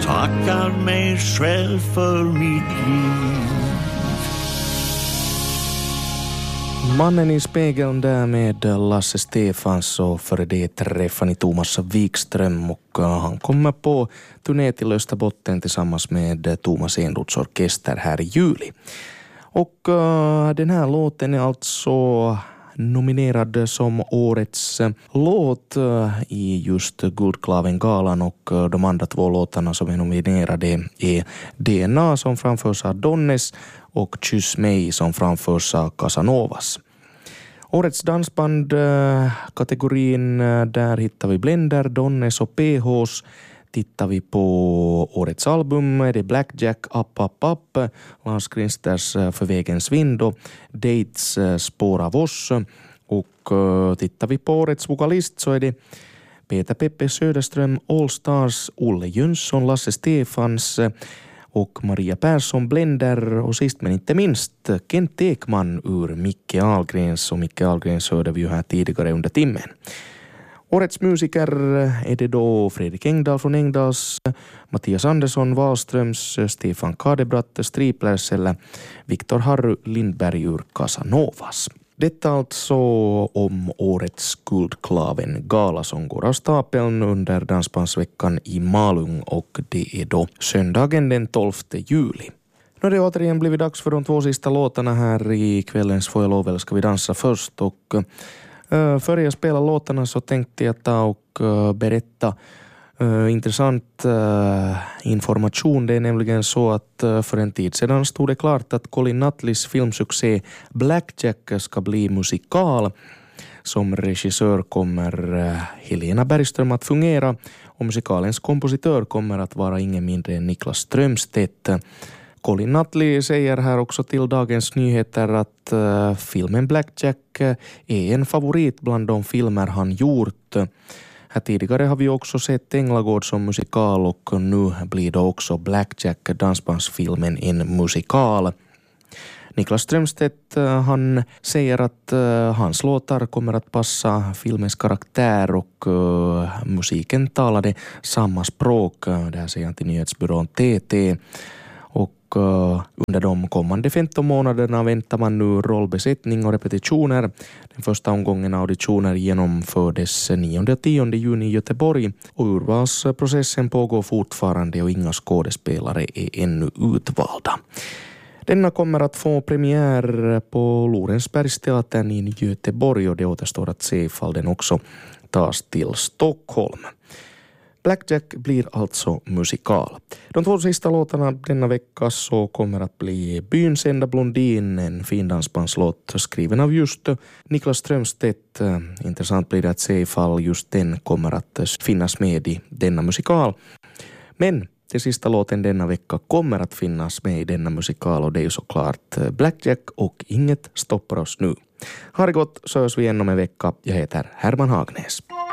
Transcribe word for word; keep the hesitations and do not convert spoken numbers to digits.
tackar mig själv för mitt liv. Mannen i spegeln där med Lasse Stefans och före det träffade Thomas Wikström, och han kommer på turné till Österbotten tillsammans med Thomas Enroths orkester här i juli. Och uh, den här låten är alltså nominerad som årets låt i just Guldklavengalan, och de andra två låtarna som är nominerade är D N A som framförs av Donnes och Kyss mig som framförs av Casanovas. Årets dansband kategorin, där hittar vi Blender, Donnes och P H's. Tittar vi på årets album är det Blackjack, Up Up Up, Lars Grinsters För vägens vind och Dates Spår av oss. Och uh, tittar vi på årets vokalist så är det Peter Peppe Söderström, All Stars, Olle Jönsson, Lasse Stefans och Maria Persson, Blender, och sist men inte minst Kent Ekman ur Micke Ahlgrens, och Micke Ahlgrens hörde vi ju här tidigare under timmen. Årets musiker är det då Fredrik Engdahl från Engdahls, Mattias Andersson, Wahlströms, Stefan Kadebratt, Striplers eller Viktor Harry Lindberg ur Casanovas. Detta alltså om årets Guldklaven-gala som går av stapeln under Dansbandsveckan i Malung, och det är då söndagen den tolfte juli. Nu har det återigen blivit dags för de två sista låtarna här i kvällens Får jag lov eller ska vi dansa först, och Uh, före jag spelar låtarna så tänkte jag ta och uh, berätta uh, intressant uh, information. Det är nämligen så att uh, för en tid sedan stod det klart att Colin Nutleys filmsuccé Blackjack ska bli musikal. Som regissör kommer uh, Helena Bergström att fungera, och musikalens kompositör kommer att vara ingen mindre än Niklas Strömstedt. Colin Nutley säger här också till Dagens Nyheter att uh, filmen Blackjack är en favorit bland de filmer han gjort. Här tidigare har vi också sett Änglagård som musikal, och nu blir det också Blackjack, dansbandsfilmen, en musikal. Niklas Strömstedt, uh, han säger att uh, hans låtar kommer att passa filmens karaktär, och uh, musiken talade samma språk. Uh, det här säger han till nyhetsbyrån T T. Och uh, under de kommande femton månaderna väntar man nu rollbesättning och repetitioner. Den första omgången auditioner genomfördes nionde och tionde juni i Göteborg, och urvalsprocessen pågår fortfarande och inga skådespelare är ännu utvalda. Denna kommer att få premiär på Lorensbergsteatern i Göteborg, och det återstår att se ifall den också tas till Stockholm. Blackjack blir alltså musikal. De två sista låtarna denna vecka så kommer att bli Byns enda blondin, en fin dansbandslåt skriven av just Niklas Strömstedt. Intressant blir det att se ifall just den kommer att finnas med i denna musikal. Men den sista låten denna vecka kommer att finnas med i denna musikal, och det är ju såklart Blackjack och Inget stoppar oss nu. Ha det gott, så hörs vi igen om en vecka. Jag heter Herman Hagnäs.